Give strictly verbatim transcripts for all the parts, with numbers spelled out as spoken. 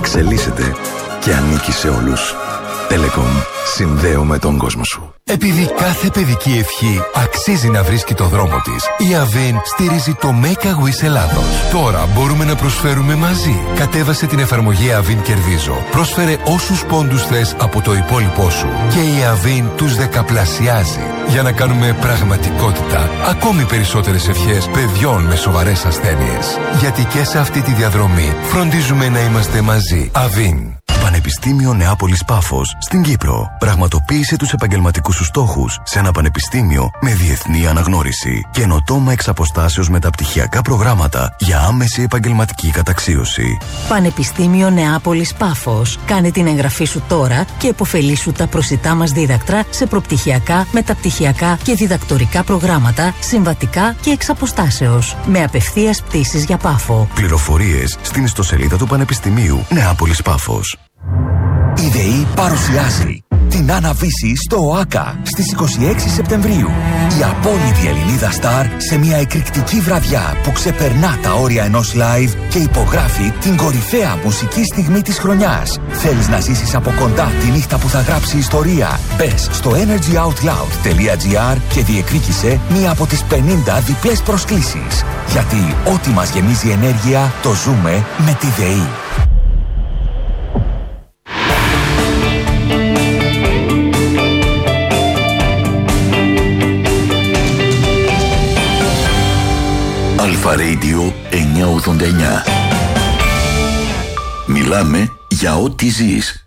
εξελίσσεται και ανήκει σε όλους. Telecom. Συνδέω με τον κόσμο σου. Επειδή κάθε παιδική ευχή αξίζει να βρίσκει το δρόμο της, η Avin στηρίζει το Make a Wish Ελλάδος. Τώρα μπορούμε να προσφέρουμε μαζί. Κατέβασε την εφαρμογή Avin Κερδίζω. Πρόσφερε όσους πόντους θες από το υπόλοιπό σου και η Avin τους δεκαπλασιάζει για να κάνουμε πραγματικότητα ακόμη περισσότερες ευχές παιδιών με σοβαρές ασθένειες. Γιατί και σε αυτή τη διαδρομή φροντίζουμε να είμαστε μαζί. Avin. Πανεπιστήμιο Νεάπολης Πάφος στην Κύπρο. Πραγματοποίησε τους επαγγελματικούς σου στόχους σε ένα πανεπιστήμιο με διεθνή αναγνώριση. Καινοτόμα εξ αποστάσεως μεταπτυχιακά προγράμματα για άμεση επαγγελματική καταξίωση. Πανεπιστήμιο Νεάπολης Πάφος. Κάνε την εγγραφή σου τώρα και επωφελήσου τα προσιτά μας δίδακτρα σε προπτυχιακά, μεταπτυχιακά και διδακτορικά προγράμματα, συμβατικά και εξ αποστάσεως. Με απευθείας πτήσεις για Πάφο. Πληροφορίες στην ιστοσελίδα του Πανεπιστημίου Νεάπολης Πάφος. Η ΔΕΗ παρουσιάζει την Άννα-Βύση στο ΟΑΚΑ στις είκοσι έξι Σεπτεμβρίου. Η απόλυτη Ελληνίδα στάρ σε μια εκρηκτική βραδιά που ξεπερνά τα όρια ενός live και υπογράφει την κορυφαία μουσική στιγμή της χρονιάς. Θέλεις να ζήσεις από κοντά τη νύχτα που θα γράψει ιστορία? Μπες στο energyoutloud.gr και διεκδίκησε μία από τις πενήντα διπλές προσκλήσεις. Γιατί ό,τι μας γεμίζει ενέργεια το ζούμε με τη ΔΕΗ. Αλφα Radio εννιακόσια ογδόντα εννιά. Μιλάμε για ό,τι ζεις.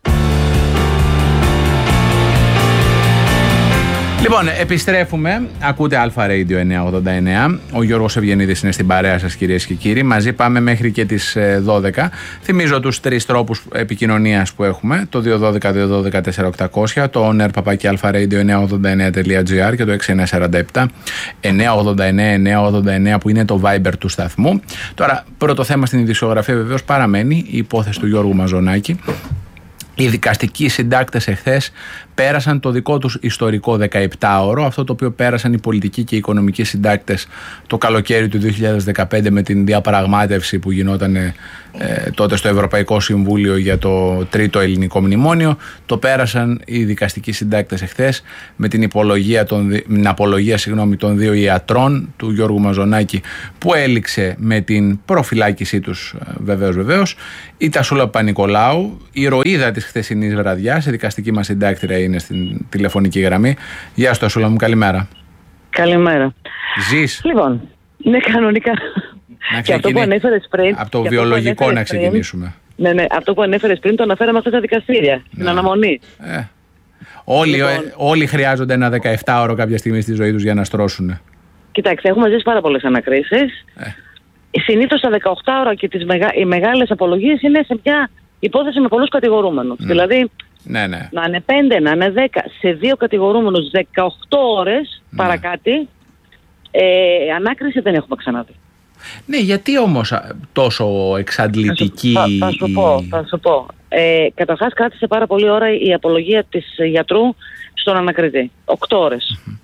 Λοιπόν, επιστρέφουμε. Ακούτε Αλφα Radio εννιακόσια ογδόντα εννιά. Ο Γιώργος Ευγενίδης είναι στην παρέα σας, κυρίες και κύριοι. Μαζί πάμε μέχρι και τις δώδεκα. Θυμίζω τους τρεις τρόπους επικοινωνίας που έχουμε: το δύο ένα δύο δύο ένα δύο τέσσερα οκτώ μηδέν μηδέν, το on air παπάκι αλφα-radio εννιακόσια ογδόντα εννιά τελεία τζι άρ και το έξι εννιά τέσσερα επτά εννιακόσια ογδόντα εννιά εννιακόσια ογδόντα εννιά που είναι το Viber του σταθμού. Τώρα, πρώτο θέμα στην ειδησιογραφία βεβαίως παραμένει η υπόθεση του Γιώργου Μαζονάκη. Οι δικαστικοί συντάκτες εχθές πέρασαν το δικό τους ιστορικό δεκαεπτάωρο, αυτό το οποίο πέρασαν οι πολιτικοί και οι οικονομικοί συντάκτες το καλοκαίρι του δύο χιλιάδες δεκαπέντε με την διαπραγμάτευση που γινόταν ε, τότε στο Ευρωπαϊκό Συμβούλιο για το τρίτο ελληνικό μνημόνιο. Το πέρασαν οι δικαστικοί συντάκτες εχθές με την, υπολογία των, την απολογία συγγνώμη, των δύο ιατρών του Γιώργου Μαζονάκη που έληξε με την προφυλάκησή τους βεβαίως βεβαίως. Η Τασούλα Παπα-Νικολάου, η ηρωίδα της χθεσινής βραδιάς, η δικαστική μας συντάκτρια είναι στην τηλεφωνική γραμμή. Γεια σου Τασούλα μου, καλημέρα. Καλημέρα. Ζεις? Λοιπόν, ναι, κανονικά. Να και αυτό που ανέφερες πριν. Από το βιολογικό να ξεκινήσουμε. Πριν, ναι, ναι, αυτό που ανέφερες πριν το αναφέραμε αυτά τα δικαστήρια. Την ναι. αναμονή. Ε. Όλοι, λοιπόν, ε, όλοι χρειάζονται ένα δεκαεπτάωρο κάποια στιγμή στη ζωή τους για να στρώσουν. Κοιτάξτε, έχουμε ζήσει πάρα πολλές ανακρίσεις. Ε. Συνήθως τα δεκαοκτώ ώρα και τις μεγα... οι μεγάλες απολογίες είναι σε μια υπόθεση με πολλούς κατηγορούμενους. Mm. Δηλαδή, ναι, ναι. να είναι πέντε, να είναι δέκα, σε δύο κατηγορούμενους δεκαοκτώ ώρες mm. παρακάτι, ε, ανάκριση δεν έχουμε ξαναδεί. Ναι, γιατί όμως τόσο εξαντλητική... Θα, θα, θα σου πω, θα σου πω. Ε, καταρχάς κράτησε πάρα πολλή ώρα η απολογία της γιατρού στον ανακριτή. Οκτώ ώρες. Mm-hmm.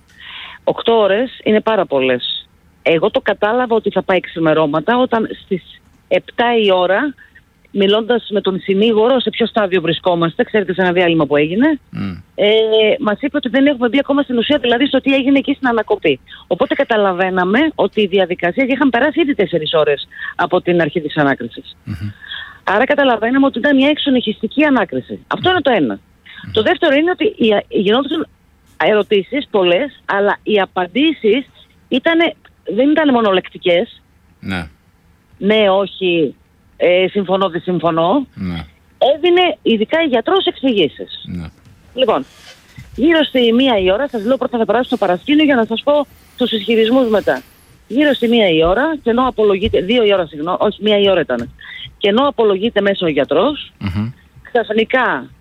Οκτώ ώρες είναι πάρα πολλές. Εγώ το κατάλαβα ότι θα πάει ξημερώματα όταν στις επτά η ώρα, μιλώντας με τον συνήγορο σε ποιο στάδιο βρισκόμαστε, ξέρετε, σε ένα διάλειμμα που έγινε, mm. ε, μας είπε ότι δεν έχουμε μπει ακόμα στην ουσία, δηλαδή στο τι έγινε εκεί στην ανακοπή. Οπότε καταλαβαίναμε ότι η διαδικασία, και είχαν περάσει ήδη τέσσερις ώρες από την αρχή της ανάκρισης. Mm-hmm. Άρα καταλαβαίναμε ότι ήταν μια εξονυχιστική ανάκριση. Αυτό είναι το ένα. Mm. Το δεύτερο είναι ότι γινόντουσαν ερωτήσεις πολλές, αλλά οι απαντήσεις ήτανε, δεν ήταν μονολεκτικές. Ναι. Ναι, όχι, ε, συμφωνώ, δεν συμφωνώ. Ναι. Έδινε ειδικά η γιατρός εξηγήσεις. Ναι. Λοιπόν, γύρω στη μία η ώρα, σας λέω πρώτα θα περάσω στο παρασκήνιο για να σας πω τους ισχυρισμούς μετά. Γύρω στη μία η ώρα, και ενώ απολογείται, δύο η ώρα συγγνώμη, όχι μία η ώρα ήταν, και ενώ απολογείται μέσα ο γιατρός, mm-hmm. ξαφνικά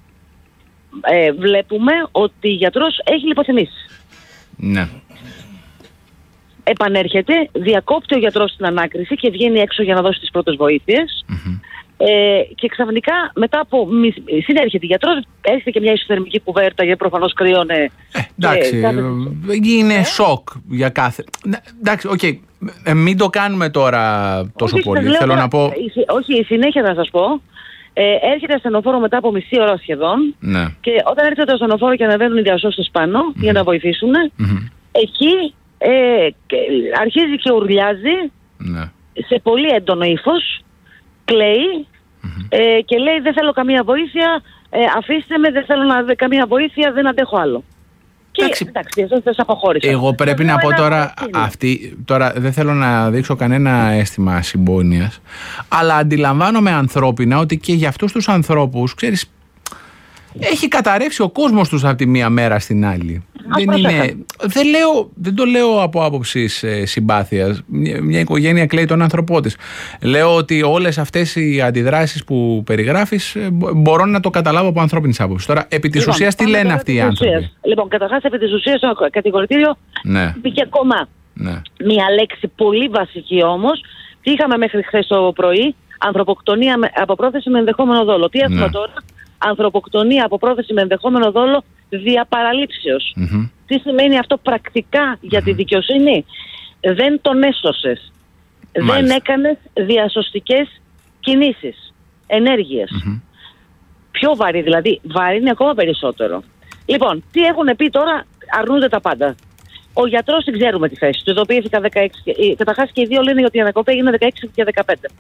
ε, βλέπουμε ότι ο γιατρός έχει λιποθυμήσει. Ναι. Επανέρχεται, διακόπτει ο γιατρός την ανάκριση και βγαίνει έξω για να δώσει τις πρώτες βοήθειες. Mm-hmm. Ε, και ξαφνικά μετά από συνέρχεται η γιατρός, έρχεται και μια ισοθερμική κουβέρτα γιατί προφανώς κρύωνε. Ε, εντάξει, κάθε... είναι ε? σοκ για κάθε... Εντάξει, οκ, okay. ε, μην το κάνουμε τώρα τόσο όχι, πολύ, λέω, θέλω να πω... Η, όχι, η συνέχεια θα σας πω, Ε, έρχεται ασθενοφόρο μετά από μισή ώρα σχεδόν. Ναι. Και όταν έρχεται το ασθενοφόρο και ανεβαίνουν οι διασώστες πάνω mm-hmm. για να βοηθήσουν, mm-hmm. εκεί ε, αρχίζει και ουρλιάζει ναι. σε πολύ έντονο ύφος, κλαίει mm-hmm. ε, και λέει δεν θέλω καμία βοήθεια, ε, αφήστε με, δεν θέλω να, καμία βοήθεια, δεν αντέχω άλλο. Και εντάξει, εντάξει αποχώρησα. Εγώ πρέπει να πω τώρα, αυτή, τώρα δεν θέλω να δείξω κανένα αίσθημα συμπόνιας, αλλά αντιλαμβάνομαι ανθρώπινα ότι και για αυτούς τους ανθρώπους, ξέρεις, έχει καταρρεύσει ο κόσμος τους από τη μία μέρα στην άλλη. Δεν, είναι, δεν, λέω, δεν το λέω από άποψης ε, συμπάθειας. Μια, μια οικογένεια κλαίει τον άνθρωπό της. Λέω ότι όλες αυτές οι αντιδράσεις που περιγράφεις ε, μπορώ να το καταλάβω από ανθρώπινης άποψης. Τώρα, επί της λοιπόν, ουσίας, τι λένε αυτοί οι άνθρωποι. Ουσίας. Λοιπόν, καταρχάς, επί της ουσίας, το κατηγορητήριο ναι. πήγε ακόμα ναι. μια λέξη πολύ βασική όμως. Τι είχαμε μέχρι χθες το πρωί, ανθρωποκτονία με, από πρόθεση με ενδεχόμενο δόλο. Τι έχουμε ναι. τώρα, ανθρωποκτονία από πρόθεση με ενδεχόμενο δόλο δια παραλήψεως. Mm-hmm. Τι σημαίνει αυτό πρακτικά για mm-hmm. τη δικαιοσύνη? Δεν τον έσωσες. Μάλιστα. Δεν έκανες διασωστικές κινήσεις, ενέργειες. Mm-hmm. Πιο βαρύ δηλαδή, βαρύ είναι ακόμα περισσότερο. Λοιπόν, τι έχουν πει τώρα, αρνούνται τα πάντα. Ο γιατρός δεν ξέρουμε τη θέση του, ειδοποιήθηκα δεκαέξι, καταρχάς και οι δύο λένε ότι η ανακοπή έγινε δεκαέξι και δεκαπέντε.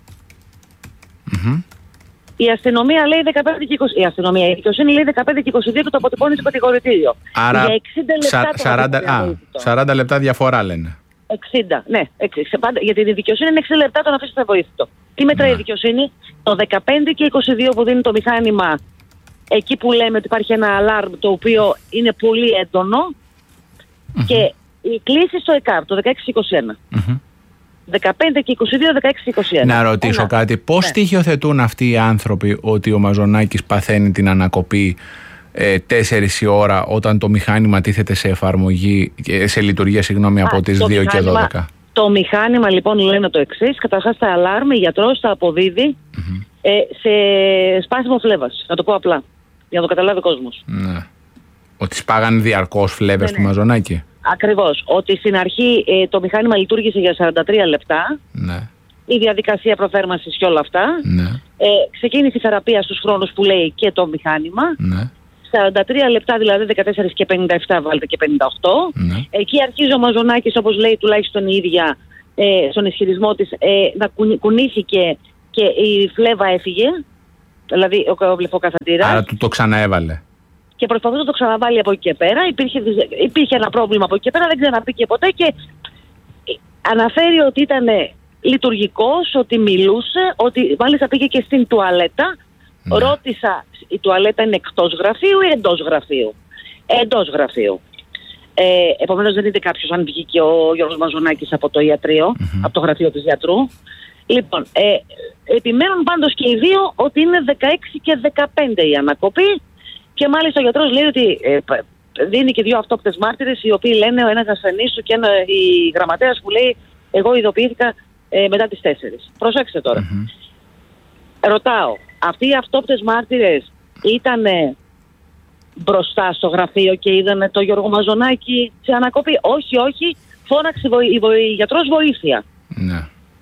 Mm-hmm. Η αστυνομία λέει δεκαπέντε και είκοσι. Η αστυνομία, η δικαιοσύνη λέει δεκαπέντε και είκοσι δύο και το αποτυπώνει στο κατηγορητήριο. Άρα για εξήντα λεπτά σα, σαράντα, α, σαράντα λεπτά διαφορά λένε. εξήντα, ναι. εξήντα, πάντα, γιατί η δικαιοσύνη είναι εξήντα λεπτά το να αφήσει το βοήθητο. Τι μετράει η δικαιοσύνη? Το δεκαπέντε και είκοσι δύο που δίνει το μηχάνημα, εκεί που λέμε ότι υπάρχει ένα αλάρμ το οποίο είναι πολύ έντονο mm-hmm. και η κλήση στο ΕΚΑΒ το δεκαέξι είκοσι ένα. Mm-hmm. δεκαπέντε και είκοσι δύο, δεκαέξι είκοσι ένα. Να ρωτήσω ένα. κάτι. Πώς ναι. στοιχειοθετούν αυτοί οι άνθρωποι ότι ο Μαζονάκης παθαίνει την ανακοπή ε, τέσσερις η ώρα όταν το μηχάνημα τίθεται σε εφαρμογή, σε λειτουργία συγγνώμη, από Α, τις δύο και δώδεκα? Το μηχάνημα λοιπόν λένε το εξής. Καταρχάς τα αλάρμ, η γιατρός τα αποδίδει mm-hmm. ε, σε σπάσιμο φλέβας. Να το πω απλά, για να το καταλάβει ο κόσμος. Ναι. Ότι σπάγαν διαρκώς φλέβες ναι, του ναι. Μαζονάκη. Ακριβώς. Ότι στην αρχή ε, το μηχάνημα λειτουργήσε για σαράντα τρία λεπτά. Ναι. Η διαδικασία προθέρμανσης και όλα αυτά. Ναι. Ε, ξεκίνησε η θεραπεία στους χρόνους που λέει και το μηχάνημα. Ναι. σαράντα τρία λεπτά, δηλαδή δεκατέσσερα και πενήντα επτά βάλτε και πενήντα οκτώ. Ναι. Εκεί αρχίζει ο Μαζονάκης, όπως λέει τουλάχιστον η ίδια ε, στον ισχυρισμό της, ε, να κουνη, κουνήθηκε και η φλέβα έφυγε. Δηλαδή ο, ο βλεφοκαθαντήρας. Άρα του το ξαναέβαλε. Και προσπαθούσε να το ξαναβάλει από εκεί και πέρα. Υπήρχε, υπήρχε ένα πρόβλημα από εκεί και πέρα, δεν ξαναπήκε ποτέ και αναφέρει ότι ήταν λειτουργικός, ότι μιλούσε, ότι μάλιστα πήγε και στην τουαλέτα. Ναι. Ρώτησα, η τουαλέτα είναι εκτός γραφείου ή εντός γραφείου? Εντός γραφείου. Ε, επομένως δεν είναι κάποιος αν βγήκε ο Γιώργος Μαζονάκης από το ιατρείο, mm-hmm. από το γραφείο της γιατρού. Λοιπόν, ε, επιμένουν πάντως και οι δύο ότι είναι δεκαέξι και δεκαπέντε η ανακοπή. Και μάλιστα ο γιατρός λέει ότι ε, δίνει και δύο αυτόπτες μάρτυρες, οι οποίοι λένε ο ένας ασθενής του και ένα, η γραμματέας που λέει εγώ ειδοποιήθηκα ε, μετά τις τέσσερις. Προσέξτε τώρα. Mm-hmm. Ρωτάω, αυτοί οι αυτόπτες μάρτυρες ήταν μπροστά στο γραφείο και είδανε το Γιώργο Μαζονάκη σε ανακοπή? Όχι, όχι, φώναξε η, βο, η γιατρός βοήθεια. Ναι.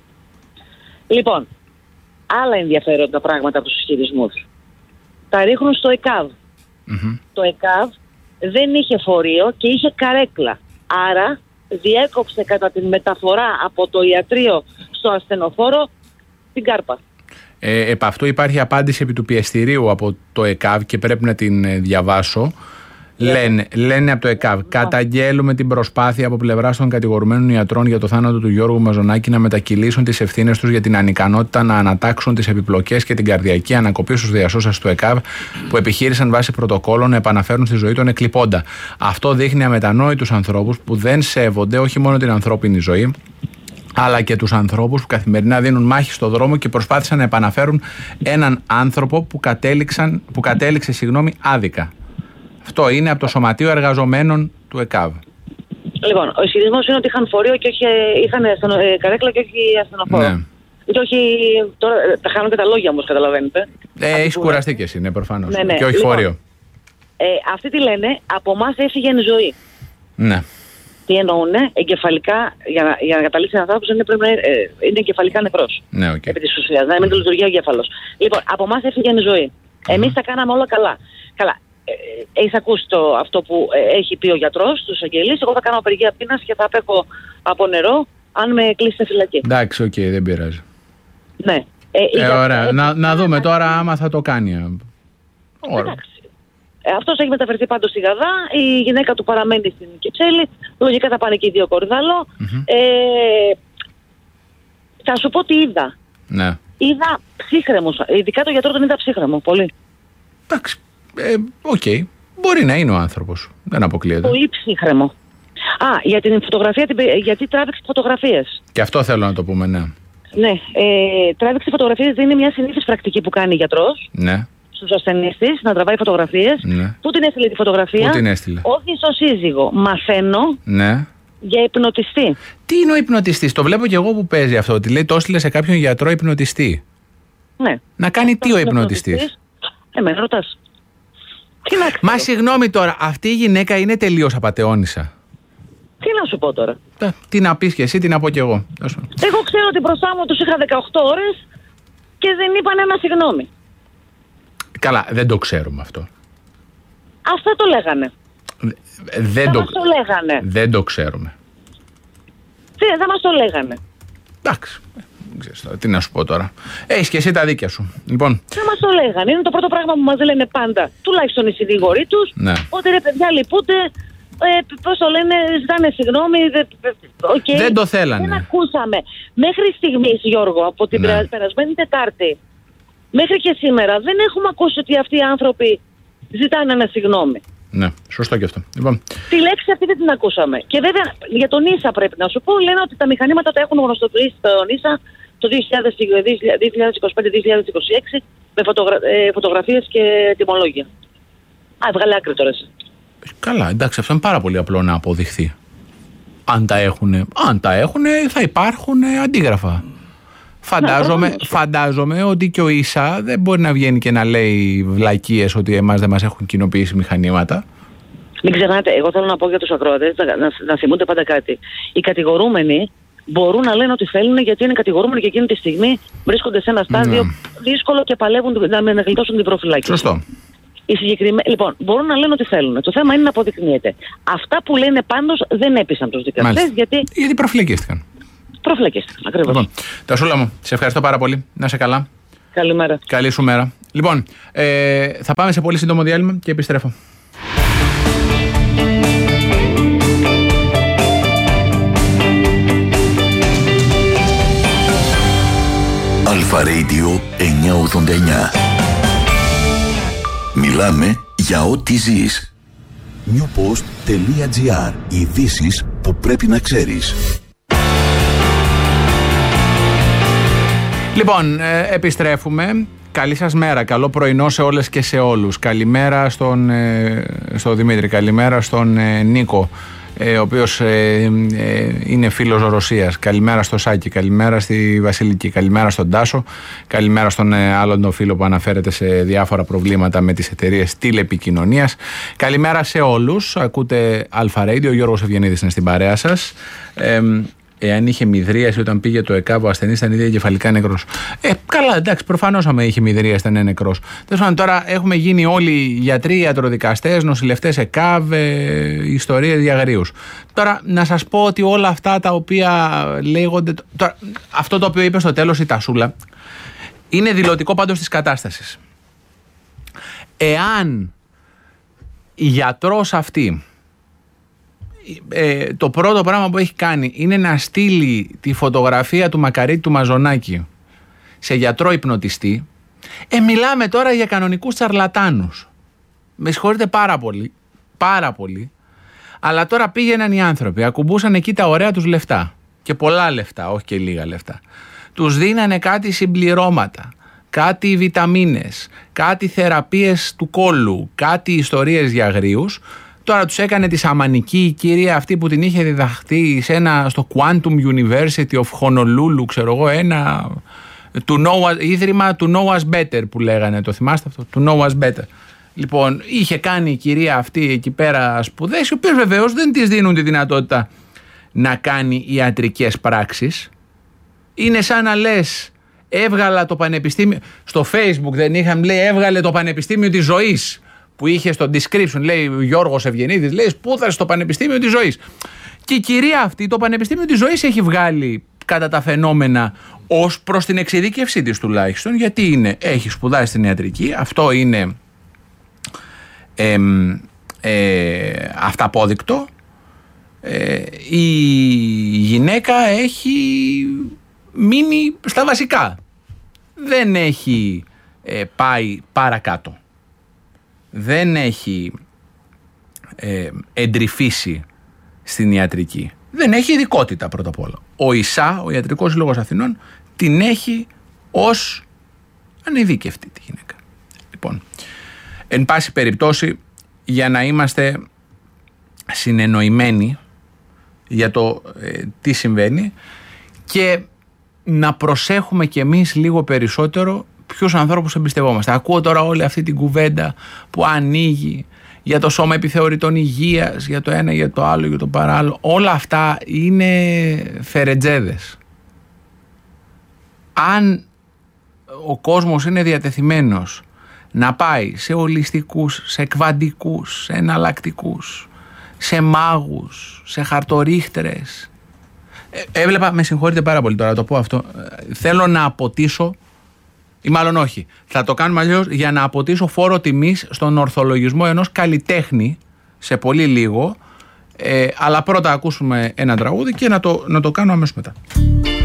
Λοιπόν, άλλα ενδιαφέροντα πράγματα από τους ισχυρισμούς. Τα ρίχνουν στο ΕΚΑΒ. Mm-hmm. Το ΕΚΑΒ δεν είχε φορείο και είχε καρέκλα. Άρα διέκοψε κατά την μεταφορά από το ιατρείο στο ασθενοφόρο την κάρπα. Ε, επ' αυτού υπάρχει απάντηση επί του πιεστηρίου από το ΕΚΑΒ και πρέπει να την ε, διαβάσω. Yeah. Λένε, λένε από το ΕΚΑΒ, yeah. καταγγέλουμε την προσπάθεια από πλευράς των κατηγορουμένων ιατρών για το θάνατο του Γιώργου Μαζονάκη να μετακυλήσουν τις ευθύνες τους για την ανικανότητα να ανατάξουν τις επιπλοκές και την καρδιακή ανακοπή στους διασώσας του ΕΚΑΒ που επιχείρησαν βάσει πρωτοκόλλων να επαναφέρουν στη ζωή τον εκλειπώντα. Αυτό δείχνει αμετανόητους ανθρώπους που δεν σέβονται όχι μόνο την ανθρώπινη ζωή, αλλά και τους ανθρώπους που καθημερινά δίνουν μάχη στο δρόμο και προσπάθησαν να επαναφέρουν έναν άνθρωπο που, κατέληξαν, που κατέληξε συγγνώμη, άδικα. Αυτό είναι από το Σωματείο Εργαζομένων του ΕΚΑΒ. Λοιπόν, ο ισχυρισμός είναι ότι είχαν φορείο και όχι, είχαν ασθενο, ε, καρέκλα και όχι ασθενοφόρο. Ναι. Και όχι, τώρα τα χάνω και τα λόγια όμως, καταλαβαίνετε. Ε, έχεις κουραστεί και εσύ, ναι, προφανώς. Ναι, ναι. Και όχι λοιπόν, φορείο. Ε, αυτοί τι λένε, από εμάς έφυγε η ζωή. Ναι. Τι εννοούνε, εγκεφαλικά, για να, για να καταλήξει ένα άνθρωπο, είναι, πρέπει να ε, είναι εγκεφαλικά νεκρός. Ναι, okay. Επί της ουσίας, να μην το λειτουργεί ο εγκέφαλος. Λοιπόν, από εμάς έφυγε η ζωή. Mm-hmm. Εμείς τα κάναμε όλα καλά. Καλά. Ε, έχεις ακούσει το, αυτό που ε, έχει πει ο γιατρός, τους αγγελείς. Εγώ θα κάνω απεργία πείνας και θα απέχω από νερό, αν με κλείσει στη φυλακή. Εντάξει, οκ, okay, δεν πειράζει. Ναι. Ε, ε, για, ωραία. Ε, να, να δούμε τώρα άμα θα το κάνει. Ωραία. Ε, αυτός έχει μεταφερθεί πάντως στη Γαδά, η γυναίκα του παραμένει στην Κυψέλη, λογικά θα πάνε και οι δύο κορυδαλό. Mm-hmm. Ε, θα σου πω τι είδα. Ναι. Είδα ψύχρεμος, ειδικά το γιατρό τον είδα ψύχρεμο, πολύ. Εντάξει, οκ. Ε, okay. Μπορεί να είναι ο άνθρωπος, δεν αποκλείεται. Πολύ ψύχρεμο. Α, για την φωτογραφία, γιατί τράβηξε φωτογραφίες. Και αυτό θέλω να το πούμε, ναι. Ναι, ε, τράβηξε φωτογραφίες δεν είναι μια συνήθις πρακτική που κάνει ο γιατρός. Ναι. Στους ασθενείς της, να τραβάει φωτογραφίες. Ναι. Πού την έστειλε τη φωτογραφία? Πού την έστειλε? Όχι στο σύζυγο. Μαθαίνω. Ναι. Για υπνοτιστή. Τι είναι ο υπνοτιστής? Το βλέπω και εγώ που παίζει αυτό. Ότι λέει το έστειλε σε κάποιον γιατρό υπνοτιστή. Ναι. Να κάνει τι ο υπνοτιστής? Εμένα ρωτάς. Τι να ξέρω. Μα συγγνώμη τώρα, αυτή η γυναίκα είναι τελείως απατεώνισσα. Τι να σου πω τώρα. Τα, τι να πεις και εσύ, τι να πω κι εγώ. Εγώ ξέρω ότι μπροστά μου τους είχα δεκαοκτώ ώρες και δεν είπαν ένα συγγνώμη. Καλά, δεν το ξέρουμε αυτό. Αυτά το λέγανε. Δεν το... μας το λέγανε. Δεν το ξέρουμε. Τι, δεν μας το λέγανε. Εντάξει. Τι να σου πω τώρα. Έχεις και εσύ τα δίκια σου. Λοιπόν. Δεν μας το λέγανε. Είναι το πρώτο πράγμα που μας λένε πάντα. Τουλάχιστον οι συνήγοροι τους. Ναι. Ότι ρε παιδιά λυπούνται. Ε, πώς το λένε, ζητάνε συγγνώμη. Okay. Δεν το θέλανε. Δεν ακούσαμε. Μέχρι στιγμής, Γιώργο, από την ναι. περασμένη Τετάρτη μέχρι και σήμερα δεν έχουμε ακούσει ότι αυτοί οι άνθρωποι ζητάνε ένα συγγνώμη. Ναι, σωστό και αυτό. Λοιπόν. Τη λέξη αυτή δεν την ακούσαμε. Και βέβαια για τον Ίσα πρέπει να σου πω, λένε ότι τα μηχανήματα τα έχουν γνωστοποιήσει στον Ίσα το δύο χιλιάδες είκοσι πέντε δύο χιλιάδες είκοσι έξι με φωτογρα... ε, φωτογραφίες και τιμολόγια. Α, βγάλε άκρη τώρα εσύ. Καλά, εντάξει, αυτό είναι πάρα πολύ απλό να αποδειχθεί. Αν τα έχουν, αν τα έχουν θα υπάρχουν αντίγραφα. Φαντάζομαι, φαντάζομαι ότι και ο Ίσα δεν μπορεί να βγαίνει και να λέει βλακίες ότι εμάς δεν μας έχουν κοινοποιήσει μηχανήματα. Μην ξεχνάτε, εγώ θέλω να πω για τους ακροατές να, να, να θυμούνται πάντα κάτι. Οι κατηγορούμενοι μπορούν να λένε ότι θέλουν γιατί είναι κατηγορούμενοι και εκείνη τη στιγμή βρίσκονται σε ένα στάδιο ναι. δύσκολο και παλεύουν να, να γλιτώσουν την προφυλάκηση. Σωστό. Οι συγκεκριμέ... Λοιπόν, μπορούν να λένε ότι θέλουν. Το θέμα είναι να αποδεικνύεται. Αυτά που λένε πάντως δεν έπεισαν τους δικαστές γιατί. Γιατί προφυλακίστηκαν. Προφυλακίστηκαν, ακριβώς. Λοιπόν, Τασούλα μου, σε ευχαριστώ πάρα πολύ. Να είσαι καλά. Καλημέρα. Καλή σου μέρα. Λοιπόν, ε, θα πάμε σε πολύ σύντομο διάλειμμα και επιστρέφω. Αλφα Radio εννιακόσια ογδόντα εννιά. Μιλάμε για ό,τι ζεις. newpost.gr. Ειδήσεις που πρέπει να ξέρεις. Λοιπόν, ε, επιστρέφουμε. Καλή σας μέρα, καλό πρωινό σε όλες και σε όλους. Καλημέρα στον, ε, στον Δημήτρη, καλημέρα στον ε, Νίκο, ε, ο οποίος ε, ε, είναι φίλος Ρωσίας. Καλημέρα στο Σάκη, καλημέρα στη Βασιλική, καλημέρα στον Τάσο, καλημέρα στον ε, άλλον τον φίλο που αναφέρεται σε διάφορα προβλήματα με τις εταιρείες τηλεπικοινωνίας. Καλημέρα σε όλους, ακούτε Αλφα Radio, ο Γιώργος Ευγενίδης είναι στην παρέα σας. Ε, Εάν είχε μυδρίαση όταν πήγε το ΕΚΑΒ, ο ασθενής ήταν ήδη εγκεφαλικά νεκρός. Ε, καλά, εντάξει, προφανώς άμα είχε μυδρίαση ήταν νεκρός. Τέλος πάντων, τώρα έχουμε γίνει όλοι γιατροί, ιατροδικαστές, νοσηλευτές ΕΚΑΒ, ε, ιστορίες διαγρίους. Τώρα, να σας πω ότι όλα αυτά τα οποία λέγονται. Τώρα, αυτό το οποίο είπε στο τέλος η Τασούλα είναι δηλωτικό πάντως της κατάστασης. Εάν η γιατρός αυτή. Ε, το πρώτο πράγμα που έχει κάνει είναι να στείλει τη φωτογραφία του Μακαρίτη του Μαζονάκη σε γιατρό υπνοτιστή. Ε, μιλάμε τώρα για κανονικούς τσαρλατάνους. Με συγχωρείτε πάρα πολύ, πάρα πολύ. Αλλά τώρα πήγαιναν οι άνθρωποι, ακουμπούσαν εκεί τα ωραία τους λεφτά. Και πολλά λεφτά, όχι και λίγα λεφτά. Τους δίνανε κάτι συμπληρώματα, κάτι βιταμίνες, κάτι θεραπείες του κόλλου, κάτι ιστορίες για αγρίους. Τώρα τους έκανε τη σαμανική η κυρία αυτή που την είχε διδαχθεί σε ένα, στο Quantum University of Honolulu, ξέρω εγώ, ένα to know us, ίδρυμα to know us better που λέγανε, το θυμάστε αυτό, to know us better. Λοιπόν, είχε κάνει η κυρία αυτή εκεί πέρα σπουδές, οι οποίες βεβαίως δεν της δίνουν τη δυνατότητα να κάνει ιατρικές πράξεις. Είναι σαν να λες, έβγαλα το πανεπιστήμιο, στο Facebook δεν είχαμε, λέει, έβγαλε το πανεπιστήμιο της ζωής, που είχε στο description, λέει ο Γιώργος Ευγενίδης, λέει, σπούδασε στο πανεπιστήμιο της ζωής. Και η κυρία αυτή το πανεπιστήμιο της ζωής έχει βγάλει κατά τα φαινόμενα ως προς την εξειδίκευσή της τουλάχιστον, γιατί είναι, έχει σπουδάσει στην ιατρική, αυτό είναι ε, ε, αυταπόδεικτο. Ε, η γυναίκα έχει μείνει στα βασικά, δεν έχει ε, πάει παρακάτω, δεν έχει ε, εντρυφήσει στην ιατρική, δεν έχει ειδικότητα πρώτα απ' όλα. Ο ΙΣΑ, ο Ιατρικός Σύλλογος Αθηνών, την έχει ως ανειδίκευτη τη γυναίκα. Λοιπόν, εν πάση περιπτώσει, για να είμαστε συνεννοημένοι για το ε, τι συμβαίνει και να προσέχουμε κι εμείς λίγο περισσότερο ποιους ανθρώπους εμπιστευόμαστε. Ακούω τώρα όλη αυτή την κουβέντα που ανοίγει για το σώμα επιθεωρητών υγείας, για το ένα, για το άλλο, για το παράλληλο. Όλα αυτά είναι φερετζέδες. Αν ο κόσμος είναι διατεθειμένος να πάει σε ολιστικούς, σε κβαντικούς, σε εναλλακτικούς, σε μάγους, σε χαρτορίχτρες. Ε, έβλεπα, με συγχωρείτε πάρα πολύ τώρα, το πω αυτό, ε, θέλω να αποτίσω, ή μάλλον όχι, θα το κάνουμε αλλιώς, για να αποτίσω φόρο τιμής στον ορθολογισμό ενός καλλιτέχνη σε πολύ λίγο, ε, αλλά πρώτα ακούσουμε ένα τραγούδι και να το, να το κάνω αμέσως μετά.